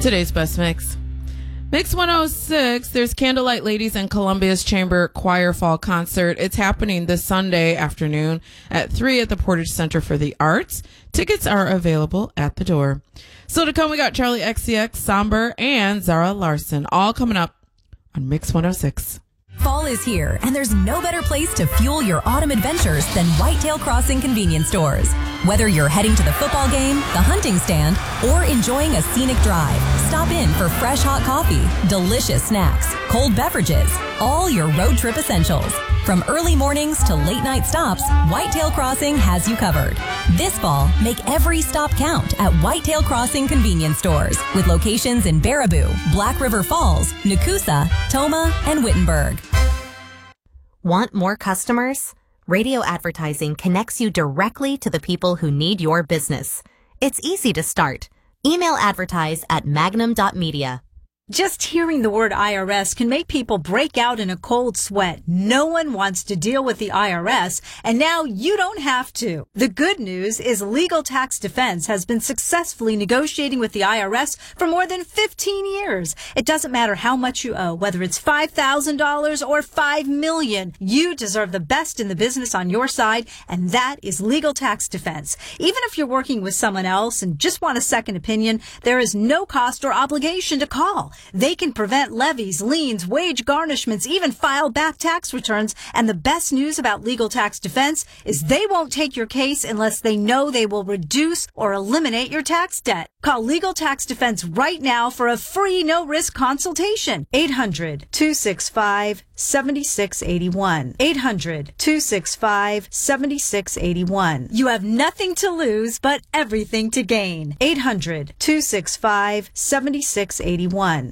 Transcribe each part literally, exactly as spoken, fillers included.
Today's best mix. Mix one oh six, there's Candlelight Ladies and Columbia's Chamber Choir Fall Concert. It's happening this Sunday afternoon at three at the Portage Center for the Arts. Tickets are available at the door. So to come, we got Charlie X C X, Somber, and Zara Larson, all coming up on Mix one oh six. Fall is here, and there's no better place to fuel your autumn adventures than Whitetail Crossing convenience stores. Whether you're heading to the football game, the hunting stand, or enjoying a scenic drive, stop in for fresh hot coffee, delicious snacks, cold beverages, all your road trip essentials. From early mornings to late night stops, Whitetail Crossing has you covered. This fall, make every stop count at Whitetail Crossing convenience stores with locations in Baraboo, Black River Falls, Nakusa, Toma, and Wittenberg. Want more customers? Radio advertising connects you directly to the people who need your business. It's easy to start. Email advertise at magnum dot media. Just hearing the word I R S can make people break out in a cold sweat. No one wants to deal with the I R S, and now you don't have to. The good news is Legal Tax Defense has been successfully negotiating with the I R S for more than fifteen years. It doesn't matter how much you owe, whether it's five thousand dollars or five million dollars. You deserve the best in the business on your side, and that is Legal Tax Defense. Even if you're working with someone else and just want a second opinion, there is no cost or obligation to call. They can prevent levies, liens, wage garnishments, even file back tax returns. And the best news about Legal Tax Defense is they won't take your case unless they know they will reduce or eliminate your tax debt. Call Legal Tax Defense right now for a free no-risk consultation. eight hundred, two six five, seven six eight one. eight hundred, two six five, seven six eight one. You have nothing to lose but everything to gain. eight hundred, two six five, seven six eight one.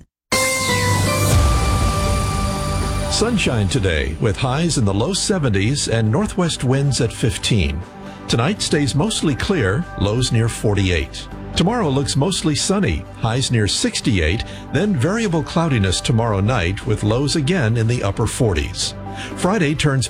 Sunshine today with highs in the low seventies and northwest winds at fifteen. Tonight stays mostly clear, lows near forty-eight. Tomorrow looks mostly sunny, highs near sixty-eight, then variable cloudiness tomorrow night with lows again in the upper forties. Friday turns